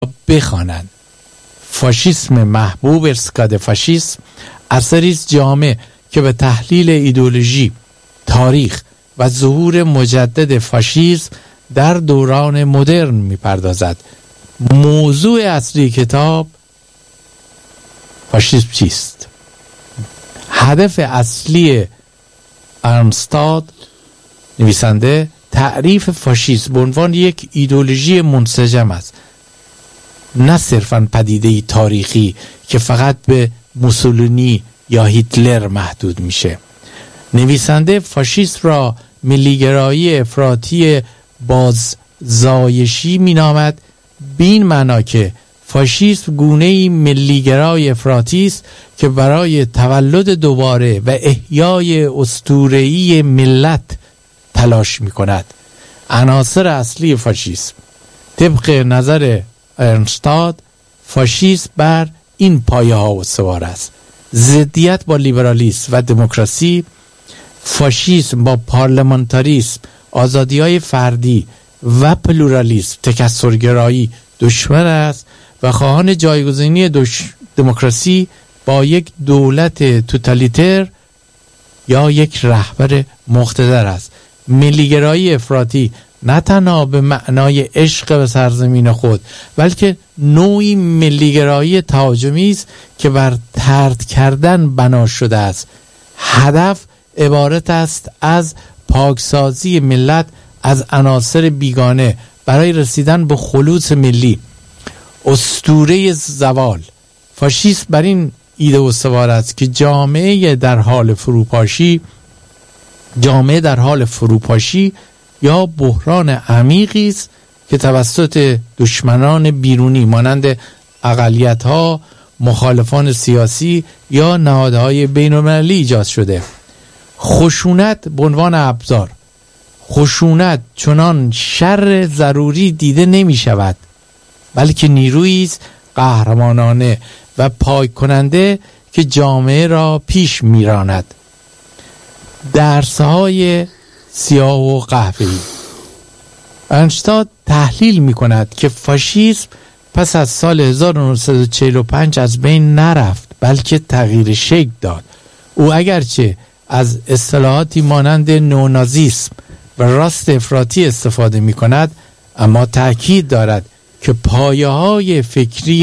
بخوانند. فاشیسم محبوب اسکاد فاشیسم اثری است جامع که به تحلیل ایدئولوژی، تاریخ و ظهور مجدد فاشیسم در دوران مدرن می‌پردازد. موضوع اصلی کتاب فاشیسم چیست؟ هدف اصلی آرنستاد نویسنده تعریف فاشیسم به عنوان یک ایدئولوژی منسجم است، نه صرفاً پدیده‌ای تاریخی که فقط به موسولینی یا هیتلر محدود میشه. نویسنده فاشیسم را ملیگرایی افراطی باززایشی مینامد، به این معنا که فاشیسم گونه‌ای ملیگرای افراطی است که برای تولد دوباره و احیای اسطوره‌ای ملت تلاش می‌کند. عناصر اصلی فاشیسم طبق نظر آرنستاد، فاشیسم بر این پایه‌ها استوار است: ضدیت با لیبرالیسم و دموکراسی، فاشیسم با پارلمانتاریسم، آزادی‌های فردی و پلورالیسم، تکثرگرایی دشمن است و خواهان جایگزینی دموکراسی با یک دولت توتالیتر یا یک رهبر مقتدر است. ملیگرایی افراطی نه تنها به معنای عشق به سرزمین خود، بلکه نوعی ملیگرایی تهاجمی است که بر طرد کردن بنا شده است. هدف عبارت است از پاکسازی ملت از عناصر بیگانه برای رسیدن به خلوص ملی، اسطوره زوال. فاشیسم بر این ایده استوار است که جامعه در حال فروپاشی یا بحران عمیقی است که توسط دشمنان بیرونی مانند اقلیت‌ها، مخالفان سیاسی یا نهادهای بین‌المللی ایجاد شده. خشونت به عنوان ابزار. خشونت چنان شر ضروری دیده نمی شود، بلکه نیرویی است قهرمانانه و پاک کننده که جامعه را پیش میراند. درس‌های سیاه و قهوه‌ای. آرنستاد تحلیل می کند که فاشیسم پس از سال 1945 از بین نرفت، بلکه تغییر شکل داد. او اگرچه از اصطلاحاتی مانند نونازیسم و راست افراطی استفاده می کند، اما تأکید دارد که پایه‌های فکری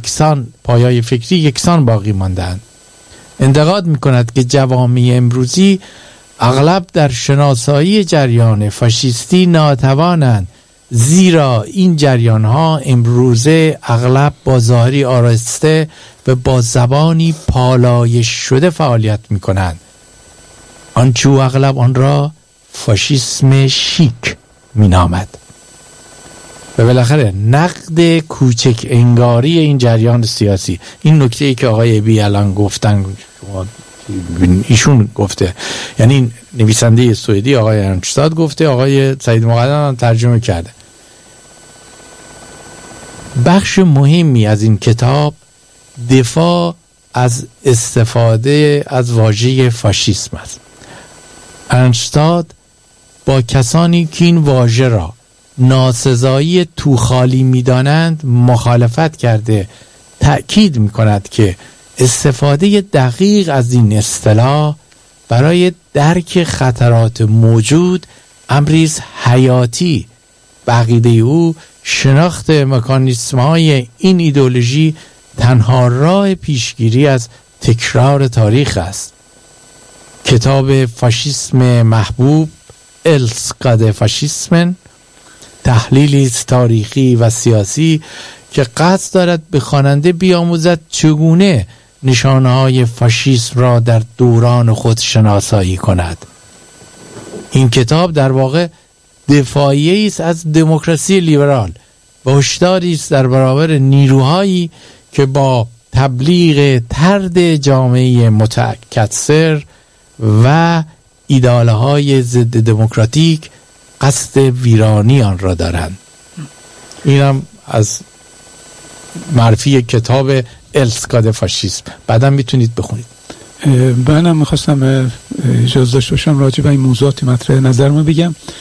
یکسان باقی ماندند. انتقاد می کند که جوامع امروزی اغلب در شناسایی جریان فاشیستی ناتوانند، زیرا این جریان‌ها امروزه اغلب با ظاهری آراسته و با زبانی پالایش شده فعالیت می‌کنند، آنچه او اغلب آن را فاشیسم شیک می‌نامد. و بالاخره نقد کوچک انگاری این جریان سیاسی. این نکته‌ای که آقای بی الان گفتن، ایشون گفته، یعنی نویسنده سوئدی آقای آرنستاد گفته، آقای سعید مقدم هم ترجمه کرده. بخش مهمی از این کتاب دفاع از استفاده از واژه فاشیسم است. آرنستاد با کسانی که این واژه را ناسزایی توخالی می‌دانند مخالفت کرده. تأکید می‌کند که استفاده دقیق از این اصطلاح برای درک خطرات موجود امری است حیاتی. به عقیده او شناخت مکانیسم‌های این ایدئولوژی تنها راه پیشگیری از تکرار تاریخ است. کتاب فاشیسم محبوب، اسکاد فاشیسمن، تحلیلی تاریخی و سیاسی که قصد دارد به خواننده بیاموزد چگونه نشانه‌های فاشیسم را در دوران خود شناسایی کند. این کتاب در واقع دفاعیه است از دموکراسی لیبرال و هشداری است در برابر نیروهایی که با تبلیغ طرد جامعه متکثر و ایدئال‌های ضد دموکراتیک قصد ویرانی آن را دارند. اینم از معرفی کتاب اسکاد فاشیسم. بعدا میتونید بخونید. منم میخواستم اجازه داشته باشم راجع به این موضوعات مطرح نظرمو بگم.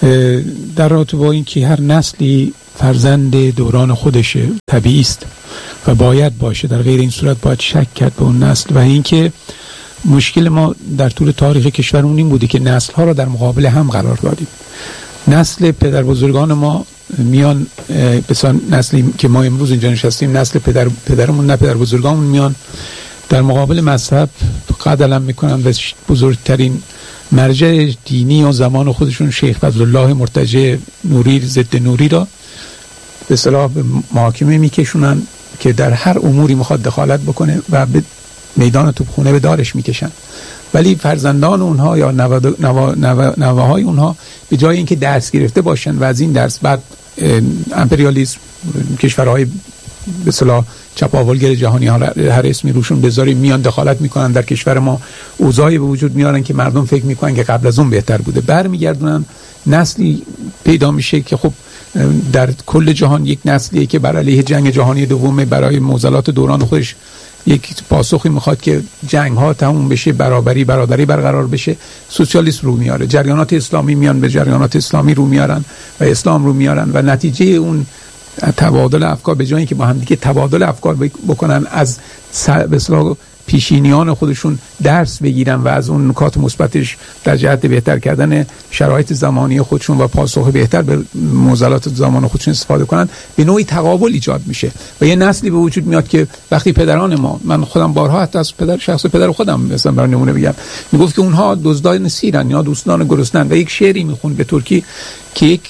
در رابطه با این که هر نسلی فرزند دوران خودشه، طبیعی است و باید باشه، در غیر این صورت باید شک کرد به اون نسل. و این که مشکل ما در طول تاریخ کشورمون این بوده که نسل‌ها رو در مقابل هم قرار دادیم. نسل پدر بزرگان ما میان، مثلا نسلی که ما امروز اینجا نشستیم، نسل پدرمون نه پدر بزرگامون میان در مقابل مذهب قدم میکنن و بزرگترین مرجع دینی و زمان خودشون شیخ فضلالله مرتجع نوری ضد نوری را به اصطلاح به محاکمه میکشونن که در هر اموری میخواد دخالت بکنه و به میدان توپخونه به دارش میکشن. ولی فرزندان اونها یا نوه‌های اونها به جای اینکه درس گرفته باشن و از این درس بعد امپریالیسم، کشورهای به اصطلاح چپاولگر جهانی، هر اسمی روشون بذاریم، میان دخالت میکنن در کشور ما، اوضاعی به وجود میارن که مردم فکر میکنن که قبل از اون بهتر بوده، برمیگردونن نسلی پیدا میشه که خب در کل جهان یک نسلیه که بر علیه جنگ جهانی دوم برای معضلات دوران خودش یک پاسخی میخواد که جنگ ها تموم بشه، برابری برقرار بشه. سوسیالیسم رو میاره، جریانات اسلامی میان به جریانات اسلامی رو میارن و اسلام رو میارن و نتیجه اون تبادل افکار، به جای اینکه با هم دیگه تبادل افکار بکنن، از به اصطلاح پیشینیان خودشون درس بگیرن و از اون نکات مثبتش در جهت بهتر کردن شرایط زمانی خودشون و پاسخ بهتر به معضلات زمان خودشون استفاده کنن، به نوعی تقابل ایجاد میشه و یه نسلی به وجود میاد که وقتی پدران ما، من خودم بارها حتی از شخص پدر خودم مثلا برای نمونه بگم، میگفت که اونها دزدان سیرن یا دوستان گرسنن و یک شعری میخوند به ترکی که یک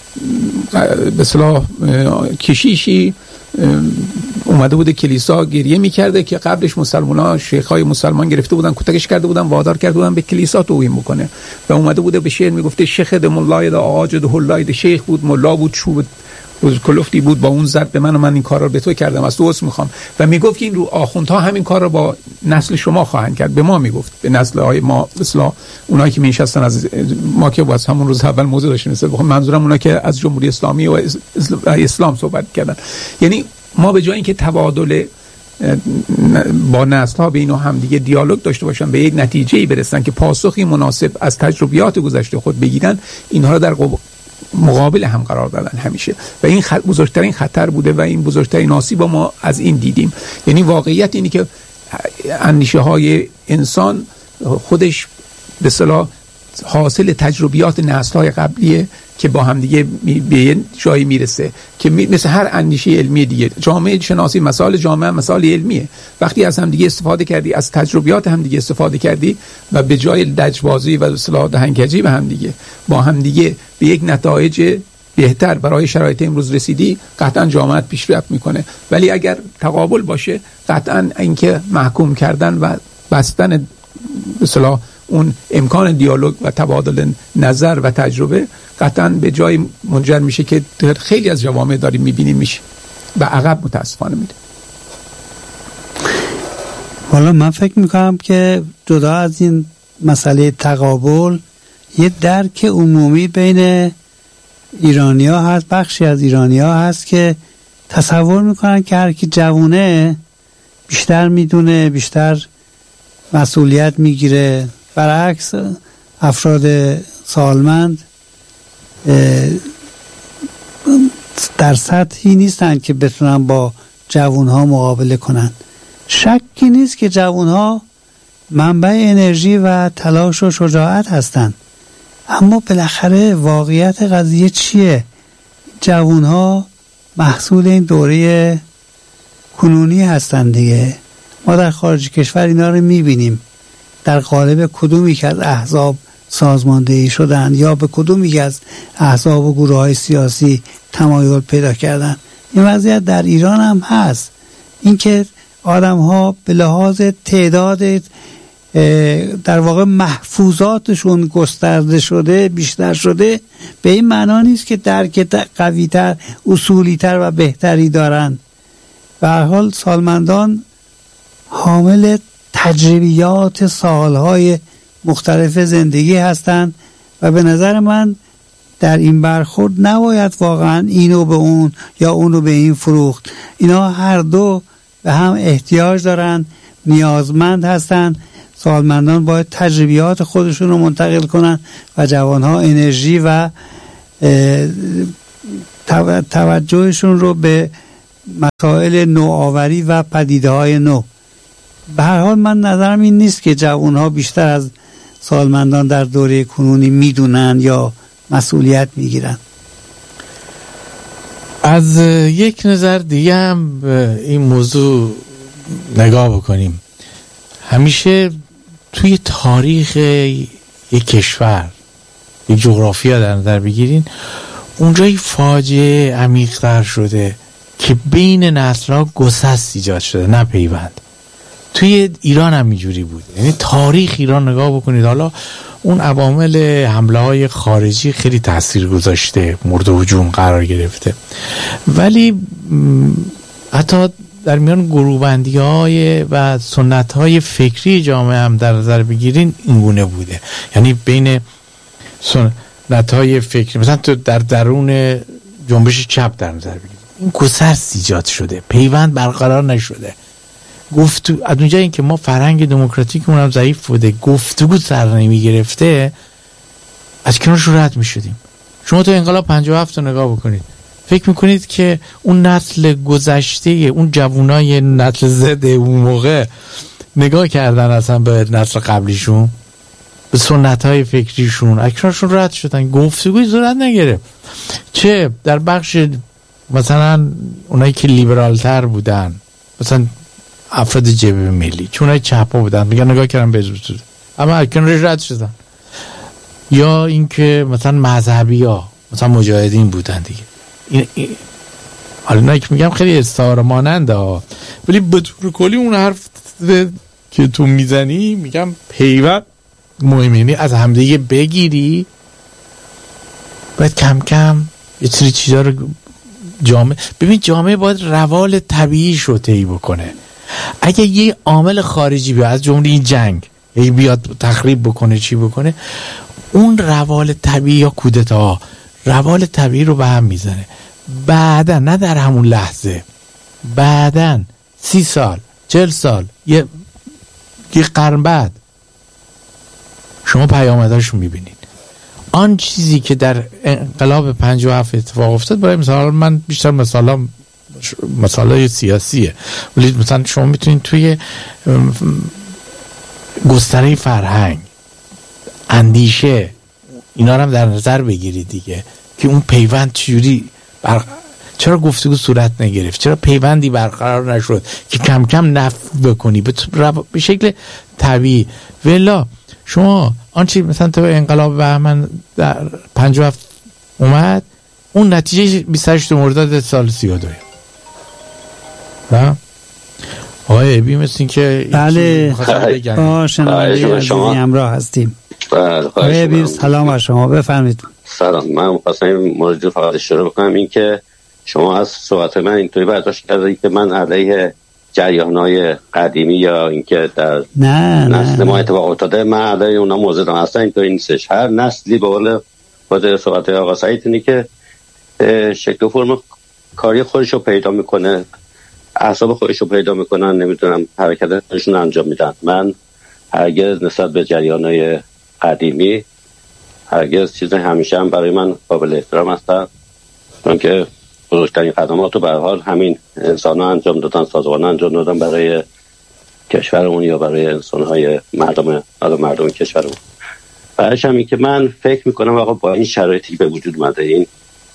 به اصطلاح کشیشی اومده بوده کلیسا گریه میکرده که قبلش مسلمان‌ها، شیخ‌های مسلمان گرفته بودن کتکش کرده بودن، وادار کرده بودن به کلیسا توهین بکنه و اومده بوده به شعر میگفته شیخ د مولای د آج د هولای د شیخ بود، ملا بود، چوب کلفتی بود، با اون زد به من و من این کارا رو به تو کردم، از تو عذر میخوام. و میگفت که این رو آخوندها همین کار رو با نسل شما خواهند کرد. به ما میگفت، به نسل‌های ما، مثلا اونایی که میشستن از ما که باز همون روز اول موضوع داشتیم، مثلا منظورم اونا که از جمهوری اسلامی و اسلام صحبت کردن. یعنی ما به جای اینکه تبادل با نسل‌ها بین هم دیگه دیالوگ داشته باشن، به یک نتیجه‌ای برسن که پاسخی مناسب از تجربیات گذشته خود بگیرن، اینها رو در مقابل هم قرار دادن همیشه و این بزرگترین خطر بوده و این بزرگترین آسیب ما از این دیدیم. یعنی واقعیت اینی که اندیشه های انسان خودش به اصطلاح حاصل تجربیات نسل‌های قبلیه که با هم دیگه به جایی میرسه که مثل هر اندیشه علمی دیگه، جامعه شناسی مسائل جامعه مسائل علمیه. وقتی از هم دیگه استفاده کردی، از تجربیات هم دیگه استفاده کردی و به جای لجبازی و اصطلاح دهنکجی به هم دیگه با هم دیگه به یک نتایج بهتر برای شرایط امروز رسیدی، قطعا جامعه پیشرفت میکنه. ولی اگر تقابل باشه، قطعا اینکه محکوم کردن و بستن به اصطلاح اون امکان دیالوگ و تبادل نظر و تجربه قطعا به جای منجر میشه که خیلی از جوامع داریم میبینیم میشه و عقب متاسفانه میده. حالا من فکر میکنم که جدا از این مسئله تقابل، یه درک عمومی بین ایرانی‌ها هست، بخشی از ایرانی‌ها هست که تصور میکنن که هر کی جوونه بیشتر میدونه، بیشتر مسئولیت میگیره. برعکس افراد سالمند در سطحی نیستن که بتونن با جوانها مقابله کنن. شکی نیست که جوانها منبع انرژی و تلاش و شجاعت هستن، اما بالاخره واقعیت قضیه چیه؟ جوانها محصول این دوره کنونی هستن دیگه. ما در خارج کشور اینا رو میبینیم، در قالب کدومی که از احزاب سازماندهی شدن یا به کدومی که از احزاب و گروه‌های سیاسی تمایل پیدا کردن. این وضعیت در ایران هم هست، اینکه آدم‌ها به لحاظ تعداد در واقع محفوظاتشون گسترده شده، بیشتر شده، به این معنا نیست که درک قوی‌تر، اصولی‌تر و بهتری دارن. به هر حال سالمندان حامل تجربیات سالهای مختلف زندگی هستند و به نظر من در این برخورد نباید واقعا اینو به اون یا اونو به این فروخت. اینا هر دو به هم احتیاج دارن، نیازمند هستن. سالمندان باید تجربیات خودشون رو منتقل کنن و جوانها انرژی و توجهشون رو به مسائل نوآوری و پدیده های نو. به هر حال من نظرم این نیست که جوانها بیشتر از سالمندان در دوره کنونی میدونن یا مسئولیت میگیرن. از یک نظر دیگه هم این موضوع نگاه بکنیم. همیشه توی تاریخ یک کشور، یک جغرافیا در نظر بگیرین، اونجایی فاجعه عمیق‌تر شده که بین نسل‌ها گسست ایجاد شده، نه پیوند. توی ایران هم اینجوری بود. یعنی تاریخ ایران نگاه بکنید، حالا اون عوامل حمله‌های خارجی خیلی تاثیر گذاشته، مورد هجوم قرار گرفته، ولی حتی در میان گروه‌بندی‌های و سنت‌های فکری جامعه هم در نظر بگیرین اینگونه بوده. یعنی بین سنت‌های فکری، مثلا تو در درون جنبش چپ در نظر بگیرید، این گسست ایجاد شده، پیوند برقرار نشده. از اونجا این که ما فرهنگ دموکراتیکمون هم ضعیف بوده، گفتگو سر نمی گرفته، از کنارش رد می شدیم. شما تو انقلاب 57 رو نگاه بکنید، فکر میکنید که اون نسل گذشته، اون جوانای نسل زد اون موقع نگاه کردن اصلا به نسل قبلیشون، به سنت‌های فکریشون، از کنارشون رد شدن، گفتگوی صورت نگرفت. چه در بخش مثلا اونایی که لیبرالتر بودن، مثلا افراد جبهه ملی، چون اونایی چپا بودن میگن نگاه کردن به زود، اما از کنارش رد شدن. یا اینکه مثلا مذهبی ها، مثلا مجاهدین بودن دیگه. این حالا نه که میگم خیلی استعاره ماننده ها، ولی به طور کلی اون حرف که تو میزنی میگم پیوند مهمه. یعنی از همدیگه بگیری، باید کم کم یه سری چیزا رو ببین جامعه باید روال طبیعی رو طی بکنه. اگه یه عامل خارجی بیاد، از جمله این جنگ بیاد تخریب بکنه، چی بکنه، اون روال طبیعی یا کودتا روال طبیعی رو به هم میزنه. بعدن، نه در همون لحظه، بعدن 30 سال 40 سال یه قرن بعد شما پیامدهاشو میبینید. آن چیزی که در انقلاب 57 اتفاق افتاد، برای مثال من بیشتر مسائل سیاسیه، ولی مثلا شما میتونید توی گستره فرهنگ، اندیشه، اینا رو هم در نظر بگیرید دیگه، که اون پیوند چجوری چرا گفتگو صورت نگرفت، چرا پیوندی برقرار نشد که کم کم نفع بکنی به شکل طبیعی. ولی شما آنچه مثلا تو انقلاب بهمن در 57 اومد، اون نتیجه 28 مرداد سال 32. نه آقای ابی مثل این که بله شنونده شما همراه هستیم. آقای ابی سلام بر شما، بفرمایید. سلام. من خواستم این موضوع فقط اشاره بکنم، این که شما از صحبت من اینطوری برداشت کردید که من علیه جریان‌های قدیمی یا اینکه در نسل ما اتفاق افتاده من علیه اونا موضوع دارم. اصلا اینطوری نیستش. هر نسلی به قول خود صحبت آقا سعید اینه که شکل و فرم کاری خودشو پیدا میکنه، اعصاب خودشو پیدا میکنن، نمیدونم حرکت خودشون انجام میدن. من هرگز نسبت به جریان‌های قدیمی هرگز چیز همیشه هم برای من قابل احترام هستن، چون که بزرگترین خدمات رو به هر حال همین انسان‌ها انجام دادن، سازمان‌ها انجام دادن برای کشورمون یا برای انسان‌های مردم کشورمون. بعدش هم این که من فکر میکنم آقا با این شرایطی به وجود اومده، این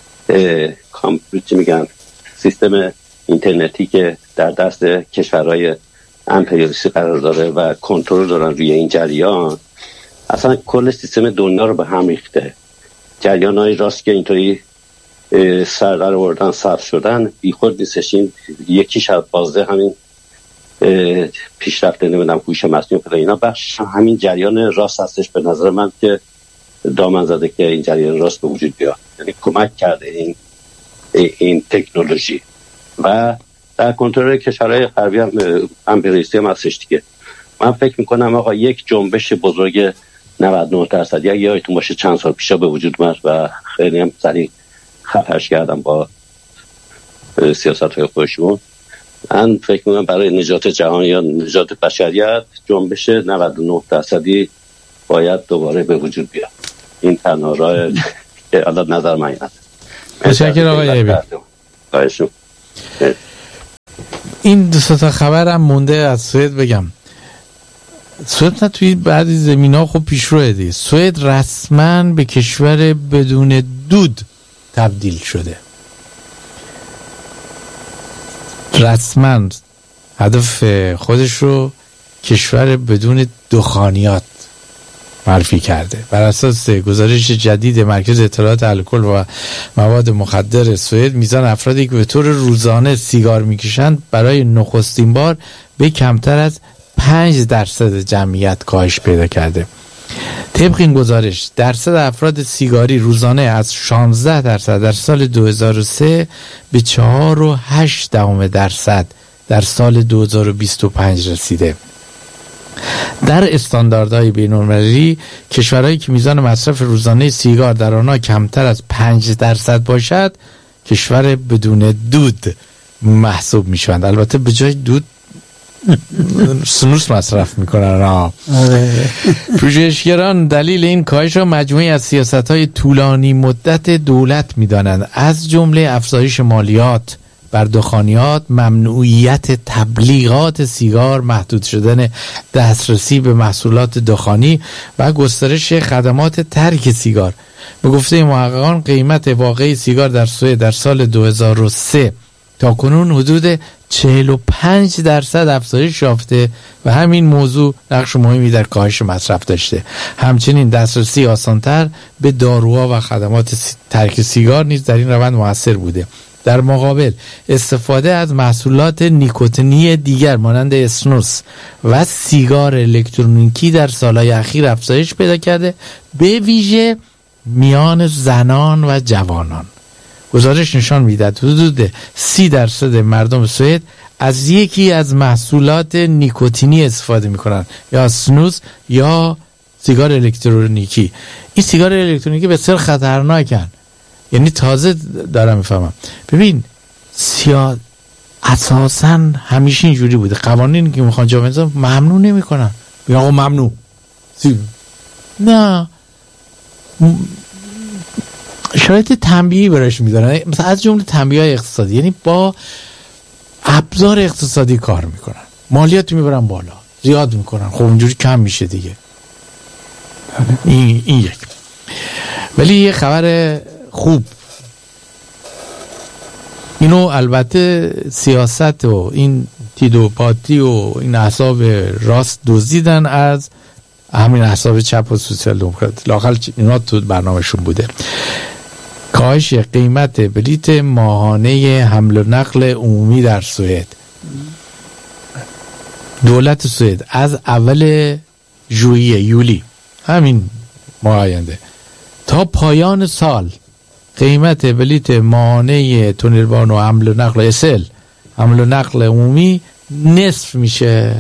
میگن سیستم اینترنتی که در دست کشورهای امپریالیستی قرار داره و کنترل دارن روی این جریان، اصلا کل سیستم دنیا رو به هم ریخته. جریان‌های راست که اینطوری سر در آوردن، صرف شدن، بی خود نیستش. این یکیش از بازده همین پیشرفت نمیدونم هوش مصنوعی و اینا بخش همین جریان راست هستش به نظر من، که دامن زده که این جریان راست به وجود بیاد. یعنی کمک کرده این تکنولوژی و در کنترل کشورهای غربی هم امپریالیستی هم هستش دیگه. من فکر میکنم آقا یک جنبش بزرگ 99% یا یادتون باشه چند سال پیشا به وجود اومد و خیلی هم سریع خفش کردم با سیاست‌های خودشون. من فکر میکنم برای نجات جهان یا نجات بشریت جنبش 99% باید دوباره به وجود بیاد. این تنها راه که الان نظر من اینه. تشکر آقای عیبی. این دو تا خبرم مونده از سوئد بگم. سوئد نه توی بعضی زمینا خب پیشروه دیگه. سوئد رسما به کشور بدون دود تبدیل شده. رسما هدف خودش رو کشور بدون دخانیات معرفی کرده. بر اساس گزارش جدید مرکز اطلاعات الکل و مواد مخدر سوئد، میزان افرادی که به طور روزانه سیگار میکشند برای نخستین بار به کمتر از 5% جمعیت کاهش پیدا کرده. طبق این گزارش درصد افراد سیگاری روزانه از 16% در سال 2003 به 4.8% در سال 2025 رسیده. در استانداردهای بین‌المللی کشورهایی که میزان مصرف روزانه سیگار در آنها کمتر از 5% باشد کشور بدون دود محسوب میشوند. البته به جای دود سنوس مصرف میکنن. پژوهشگران دلیل این کاهش را مجموعی از سیاست‌های طولانی مدت دولت میدانند، از جمله افزایش مالیات بر دخانیات، ممنوعیت تبلیغات سیگار، محدود شدن دسترسی به محصولات دخانی و گسترش خدمات ترک سیگار. به گفته محققان قیمت واقعی سیگار در سوئد در سال 2003 تا کنون حدود 45% افزایش یافته و همین موضوع نقش مهمی در کاهش مصرف داشته. همچنین دسترسی آسانتر به داروها و خدمات ترک سیگار نیز در این روند مؤثر بوده. در مقابل استفاده از محصولات نیکوتینی دیگر مانند اسنوس و سیگار الکترونیکی در سالهای اخیر افزایش پیدا کرده، به ویژه میان زنان و جوانان. گزارش نشان می‌دهد حدود 30% مردم سوئد از یکی از محصولات نیکوتینی استفاده می‌کنند، یا سنوس یا سیگار الکترونیکی. این سیگار الکترونیکی بسیار خطرناکن. یعنی تازه دارم میفهمم. ببین اساساً همیشه اینجوری بوده، قوانینی که میخوان جا بندازن ممنوع نمیکنن، میگن آقا ممنوع. نه، شرایط تنبیهی براش میذارن، مثلا از جمله تنبیه‌های اقتصادی، یعنی با ابزار اقتصادی کار میکنن، مالیات میبرن بالا، زیاد میکنن، خب اونجوری کم میشه دیگه. این یک. ولی یه خبر خوب، اینو البته سیاست و این تیدوپاتی و این احزاب راست دزدیدن از همین احزاب چپ و سوسیال دموکرات، لااقل اینا تو برنامهشون بوده. کاهش قیمت بلیت ماهانه حمل و نقل عمومی در سوئد. دولت سوئد از اول یولی همین ماه آینده تا پایان سال قیمت بلیت ماهانه تونلبان و حمل و نقل اسل، حمل و نقل عمومی، نصف میشه.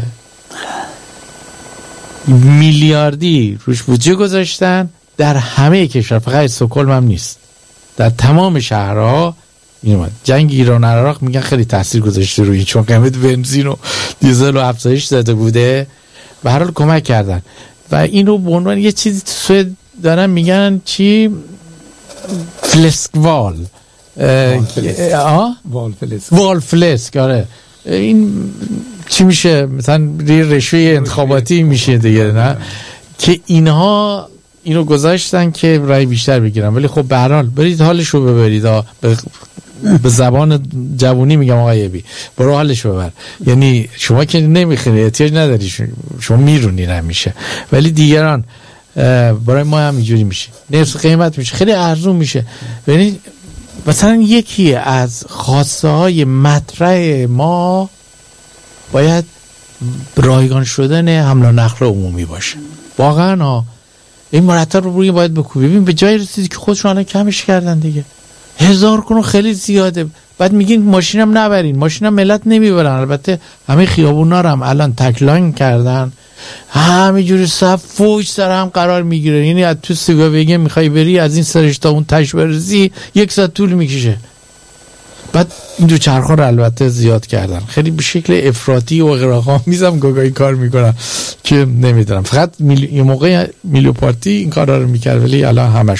میلیاردی روش بودجه گذاشتن در همه کشور، فقط استکهلم هم نیست، در تمام شهرها. جنگ ایران و عراق میگن خیلی تاثیر گذاشته روی، چون قیمت بنزین و دیزل و افزایش داده بوده، به هر حال کمک کردن. و اینو به عنوان یه چیزی سوئد دارن میگن چی؟ فلسکوال والفلسک. آره، این چی میشه؟ مثلا رشوه انتخاباتی میشه دیگه، نه؟ که اینها اینو گذاشتن که رای بیشتر بگیرن. ولی خب به هر حال برید حالشو ببرید. به زبان جوونی میگم آقای عیبی، برو حالشو ببر. یعنی شما که نمیخونی، احتیاج نداری، شما میرونی نمیشه، ولی دیگران برای ما هم اینجوری میشه، نصف قیمت میشه، خیلی ارزون میشه. یعنی مثلا یکی از خواسته های مطرح ما باید رایگان شدن حمل و نقل عمومی باشه. واقعا این مرتب رو روی باید بکوبی. ببین به جای رسیدی که خودشون الان کمش کردن دیگه، 1000 کنون خیلی زیاده. بعد میگین ماشینم نبرین، ماشینم ملت نمیبرن. البته همه خیابونا رو هم الان تکلاین کردن، همینجوری صف فوش سر هم قرار میگیره. یعنی از تو سیگا بگه میخوای بری از این سرش تا اون تش برسی 1 ساعت طول میکشه. بعد این دو چرخا رو البته زیاد کردن، خیلی به شکل افراطی و اغراق‌آمیزم گاگایی کار میکنن که نمیدونم. فقط یه موقع میلیو پارتی این کارا رو میکرد، ولی الان همشون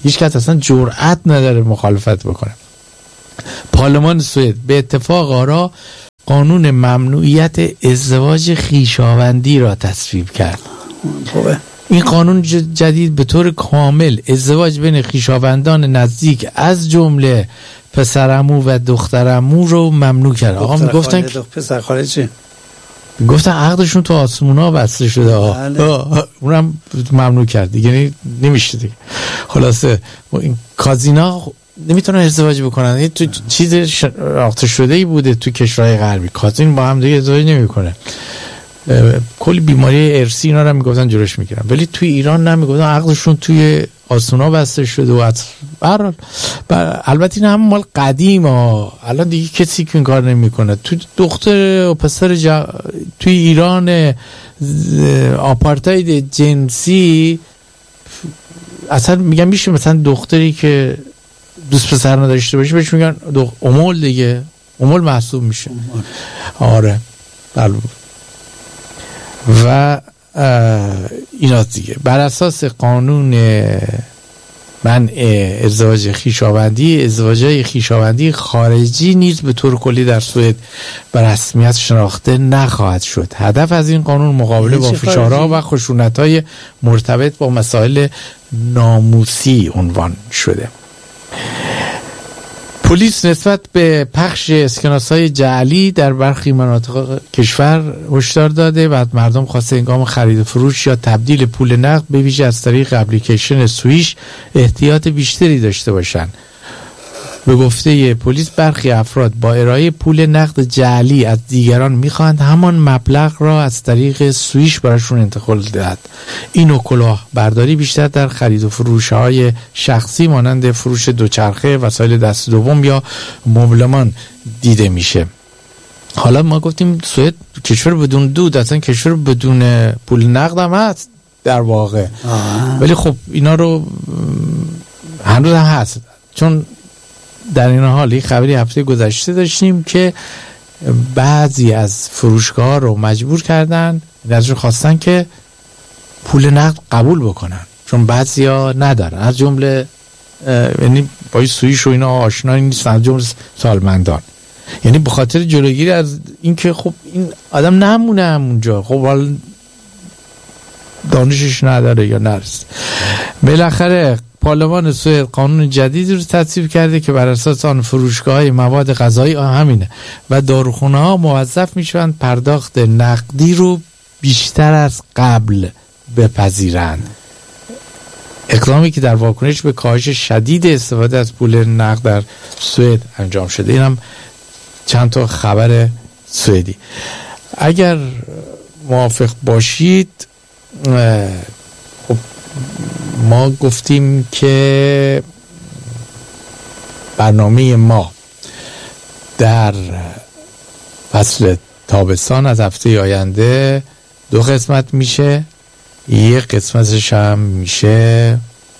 هیچ کس اصلا جرئت نداره مخالفت بکنه. پارلمان سوئد به اتفاق آرا قانون ممنوعیت ازدواج خویشاوندی را تصویب کرد. این قانون جدید به طور کامل ازدواج بین خویشاوندان نزدیک از جمله پسرعمو و دخترعمو رو ممنوع کرد. آقا میگفتن پسر خالد گفتن عقدشون تو آسمونا بسته شده. اونم ممنوع کرد دیگه، نمیشه دیگه. خلاصه این کازینا نمیتونن ازدواج بکنن. این تو چیز شناخته شده ای بوده تو کشورهای غربی، کازین با هم دیگه ازدواج نمیکنه. کلی بیماری ارثی اینا رو میگفتن جلوش میگیرن، ولی توی ایران نمیگفتن عقدشون توی آسونا بسته شده. و البته این هم مال قدیم ها، الان دیگه کسی که این کار نمیکنه. تو دختر و پسر توی ایران آپارتاید جنسی اصلا میگن میشه مثلا دختری که دوست پسر نداشته باشه بهش میگن امول دیگه، امول محسوب میشه. آره بله. و اینا دیگه بر اساس قانون منع ازدواج خویشاوندی، ازدواج‌های خویشاوندی خارجی نیز به طور کلی در سوئد به رسمیت شناخته نخواهد شد. هدف از این قانون مقابله با فشارها و خشونت‌های مرتبط با مسائل ناموسی عنوان شده. پلیس نسبت به پخش اسکناس‌های جعلی در برخی مناطق کشور هشدار داده و مردم خواسته هنگام خرید و فروش یا تبدیل پول نقد به ویژه از طریق اپلیکیشن سویش احتیاط بیشتری داشته باشند. به گفته پلیس برخی افراد با ارائه پول نقد جعلی از دیگران می‌خواهند همان مبلغ را از طریق سویش براشون انتقال دهد. این کلاه برداری بیشتر در خرید و فروش‌های شخصی مانند فروش دوچرخه، وسایل دست دوم یا مبلمان دیده میشه. حالا ما گفتیم سوئد کشور بدون دود، اصلا کشور بدون پول نقد هم هست در واقع. ولی خب اینا رو هنوز هم هست، چون در این حال یک خبری هفته گذشته داشتیم که بعضی از فروشگاه رو مجبور کردن، ازشون خواستن که پول نقد قبول بکنن چون بعضیا ندارن، از جمله یعنی با سوئیش و اینا آشنایی نیستن، از جمله سالمندان. یعنی به خاطر جلوگیری از اینکه خب این آدم نمونه همونجا، خب حالا دانشش نداره یا نرسه. بالاخره پارلمان سوئد قانون جدیدی رو تصویب کرده که بر اساس آن فروشگاه‌های مواد غذایی همینه و داروخانه‌ها موظف میشوند پرداخت نقدی رو بیشتر از قبل بپذیرند. اقدامی که در واکنش به کاهش شدید استفاده از پول نقد در سوئد انجام شده. اینم چند تا خبر سوئدی. اگر موافق باشید خب ما گفتیم که برنامه ما در فصل تابستان از هفته آینده 2 قسمت میشه. یک قسمتش هم میشه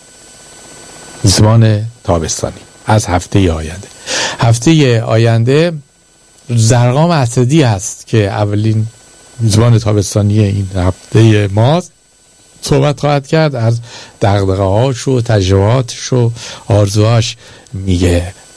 میزبان تابستانی از هفته آینده. هفته آینده زرقام اسدی هست که اولین میزبان تابستانی این هفته ماست. صحبت خواهد کرد از دغدغه‌هاش و تجربهاتش و آرزوهاش میگه